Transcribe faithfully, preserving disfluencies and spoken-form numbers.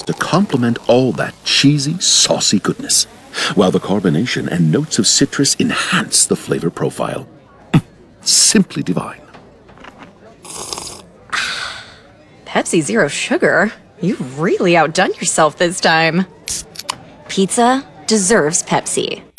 to complement all that cheesy, saucy goodness, while the carbonation and notes of citrus enhance the flavor profile. Simply divine. Pepsi Zero Sugar? You've really outdone yourself this time. Pizza deserves Pepsi.